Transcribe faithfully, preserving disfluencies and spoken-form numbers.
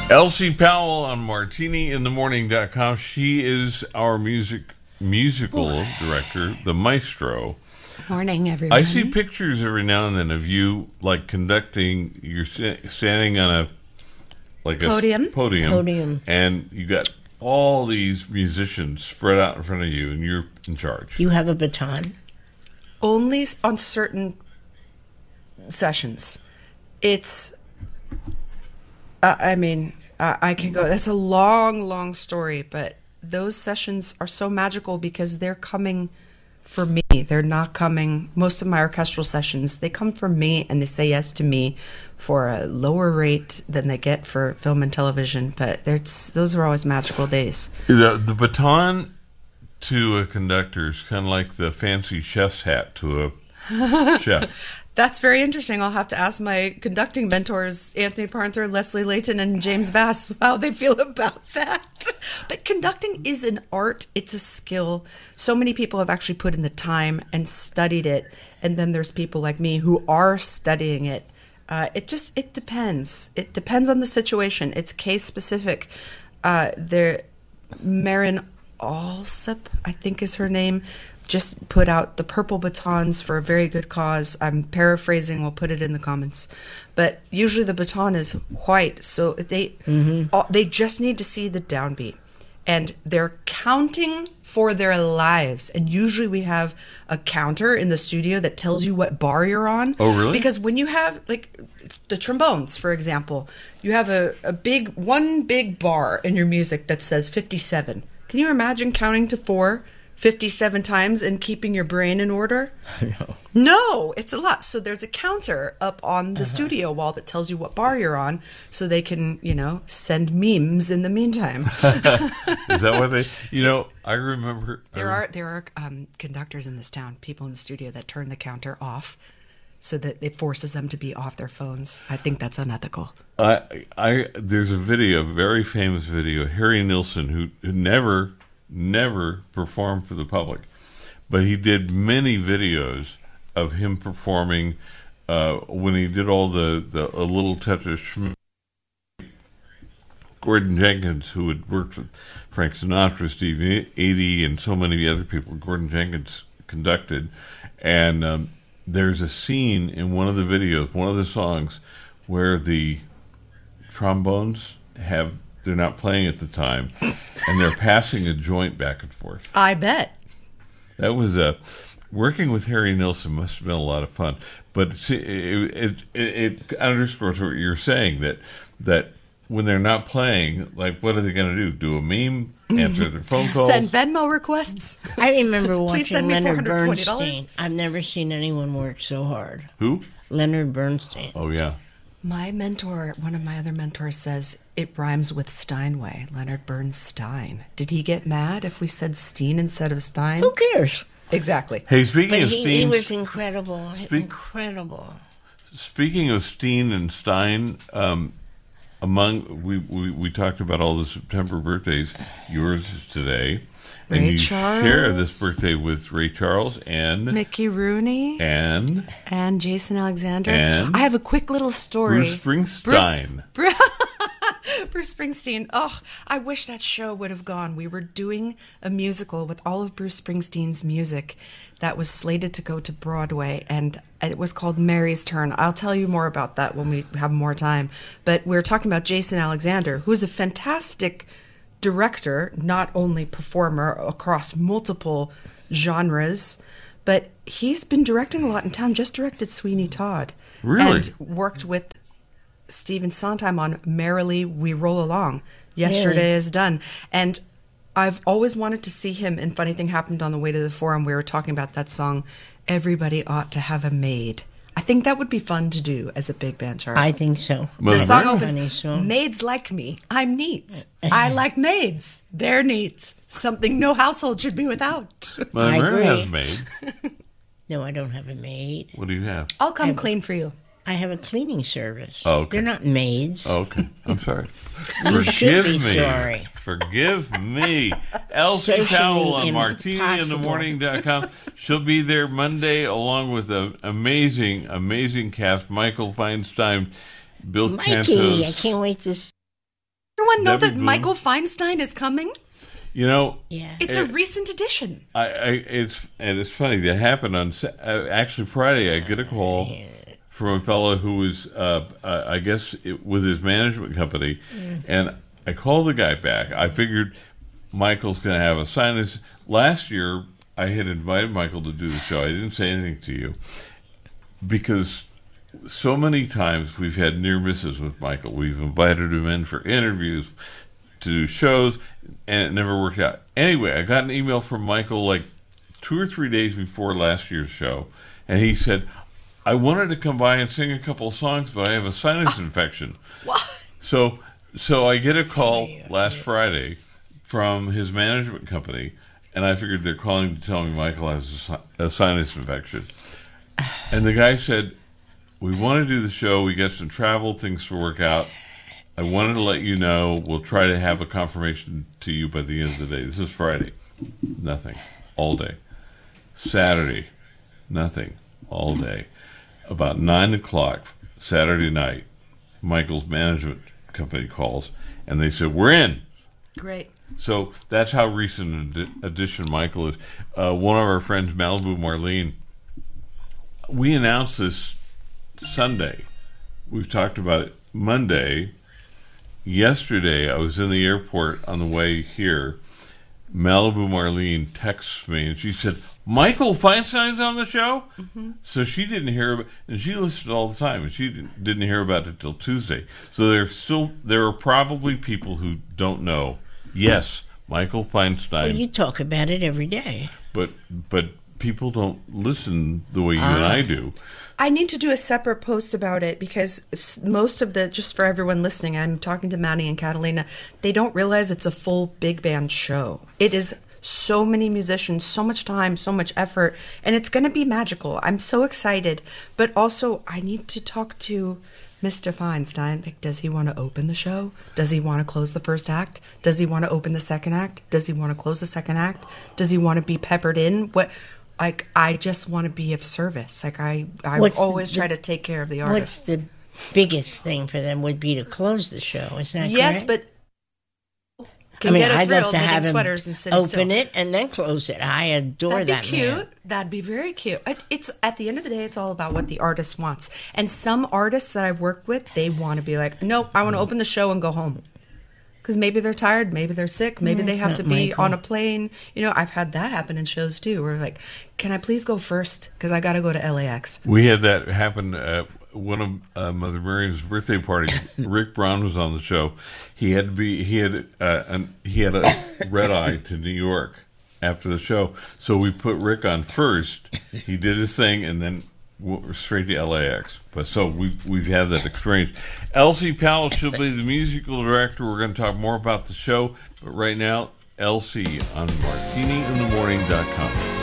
Elsie Powell on martini in the morning dot com. She is our music musical Ooh. director, the maestro. Morning, everyone. I see pictures every now and then of you, like, conducting. You're standing on a like a podium. podium, podium, and you got all these musicians spread out in front of you, and you're in charge. Do you have a baton? Only on certain sessions. It's, uh, I mean, uh, I can go, that's a long, long story, but those sessions are so magical because they're coming for me. They're not coming, most of my orchestral sessions, they come from me and they say yes to me for a lower rate than they get for film and television, but it's, those are always magical days. The, the baton to a conductor is kind of like the fancy chef's hat to a chef. That's very interesting. I'll have to ask my conducting mentors, Anthony Parther, Leslie Layton, and James Bass, how they feel about that. But conducting is an art. It's a skill. So many people have actually put in the time and studied it. And then there's people like me who are studying it. Uh, it just, it depends. It depends on the situation. It's case specific. Uh, there, Marin Alsop, I think is her name, just put out the purple batons for a very good cause. I'm paraphrasing. We'll put it in the comments. But usually the baton is white, so they mm-hmm. all, they just need to see the downbeat. And they're counting for their lives. And usually we have a counter in the studio that tells you what bar you're on. Oh, really? Because when you have, like, the trombones, for example, you have a, a big, one big bar in your music that says fifty-seven. Can you imagine counting to four fifty-seven times and keeping your brain in order? No. No, it's a lot. So there's a counter up on the uh-huh. studio wall that tells you what bar you're on so they can, you know, send memes in the meantime. Is that what they, you know, I remember. There I, are there are um, conductors in this town, people in the studio that turn the counter off so that it forces them to be off their phones. I think that's unethical. I, I, there's a video, a very famous video, Harry Nilsson, who, who never, never performed for the public, but he did many videos of him performing uh, when he did all the, the a little touch of Schmidt. Gordon Jenkins, who had worked with Frank Sinatra, Steve Adie, and so many other people, Gordon Jenkins conducted, and um, there's a scene in one of the videos, one of the songs, where the trombones have, they're not playing at the time, and they're passing a joint back and forth. I bet. That was a, working with Harry Nilsson must have been a lot of fun. But see, it, it, it underscores what you're saying, that that when they're not playing, like, what are they going to do? Do a meme? Answer their phone calls? Send Venmo requests? I remember watching send me Leonard four hundred twenty dollars. Bernstein. I've never seen anyone work so hard. Who? Leonard Bernstein. Oh, yeah. My mentor, one of my other mentors, says it rhymes with Steinway, Leonard Bernstein. Did he get mad if we said Steen instead of Stein? Who cares? Exactly. Hey, speaking But of he, Steen, he was incredible. Speak- incredible. Speaking of Steen and Stein, um, among we, we we talked about all the September birthdays. Yours is today, Ray and you Charles. share this birthday with Ray Charles and Mickey Rooney and and Jason Alexander. And I have a quick little story. Bruce Springsteen. Bruce, Bruce Springsteen. Oh, I wish that show would have gone. We were doing a musical with all of Bruce Springsteen's music that was slated to go to Broadway, and it was called Mary's Turn. I'll tell you more about that when we have more time. But we were talking about Jason Alexander, who's a fantastic director, not only performer across multiple genres, but he's been directing a lot in town. Just directed Sweeney Todd. Really? And worked with Stephen Sondheim on Merrily We Roll Along. Yesterday Really? is Done. And I've always wanted to see him, and funny thing happened on the way to the forum. We were talking about that song, Everybody Ought to Have a Maid. I think that would be fun to do as a big band chart. I think so. Well, the song very opens, funny song. Maids like me. I'm neat. I like maids. They're neat. Something no household should be without. My I Mary agree. has a maid. No, I don't have a maid. What do you have? I'll come clean for you. I have a cleaning service. Oh, okay. They're not maids. Oh, okay, I'm sorry. You should Forgive be me. sorry. Forgive me. Elsie Socially Powell on martini in the impossible. morning dot com. She'll be there Monday along with an amazing, amazing cast. Michael Feinstein, Bill Mikey, Cantos. I can't wait to everyone know Debbie that Boone. Michael Feinstein is coming? You know, Yeah. It's a It- recent addition. I, I it's and it's funny. That happened on Sa- uh, actually Friday. I get a call from a fellow who was, uh, uh, I guess, it, with his management company, and I called the guy back. I figured Michael's going to have a sinus. Last year, I had invited Michael to do the show. I didn't say anything to you because so many times we've had near misses with Michael. We've invited him in for interviews, to do shows, and it never worked out. Anyway, I got an email from Michael like two or three days before last year's show, and he said, I wanted to come by and sing a couple of songs, but I have a sinus infection. What? So, so I get a call last Friday from his management company, and I figured they're calling to tell me Michael has a, si- a sinus infection. And the guy said, we want to do the show. We got some travel things to work out. I wanted to let you know. We'll try to have a confirmation to you by the end of the day. This is Friday. Nothing. All day. Saturday. Nothing. All day. About nine o'clock Saturday night, Michael's management company calls, and they said, we're in. Great. So that's how recent an addi- addition Michael is. Uh, one of our friends, Malibu Marlene, we announced this Sunday. We've talked about it Monday. Yesterday, I was in the airport on the way here. Malibu Marlene texts me, and she said, Michael Feinstein's on the show? Mm-hmm. So she didn't hear about, and she listened all the time, and she didn't, didn't hear about it till Tuesday. So there's still, there are probably people who don't know. Yes, Michael Feinstein. Well, you talk about it every day. But but people don't listen the way you and I do. I need to do a separate post about it because it's most of the, just for everyone listening, I'm talking to Maddie and Catalina, they don't realize it's a full big band show. It is so many musicians, so much time, so much effort, and it's going to be magical. I'm so excited, but also I need to talk to Mister Feinstein. Like, does he want to open the show? Does he want to close the first act? Does he want to open the second act? Does he want to close the second act? Does he want to be peppered in? What? Like, I just want to be of service. Like, I, I What's always the- try to take care of the What's artists. the biggest thing for them would be to close the show. Is that Yes, correct? but can I mean, get a I'd thrill love to knitting have him sweaters and sitting open still. it and then close it. I adore That'd be that cute. man. That'd be very cute. It- It's at the end of the day, it's all about what the artist wants. And some artists that I've worked with, they want to be like, nope, I want to open the show and go home. Because maybe they're tired, maybe they're sick, maybe they have not to be Michael. on a plane. You know, I've had that happen in shows too. Where like, can I please go first? Because I got to go to L A X. We had that happen at one of uh, Mother Miriam's birthday party. Rick Brown was on the show. He had to be. He had. Uh, an, he had a red eye to New York after the show, so we put Rick on first. He did his thing, and then w- straight to L A X. But so we we've had that experience. Elsie Powell, she'll be the musical director. We're going to talk more about the show, but right now, Elsie on martini in the morning dot com.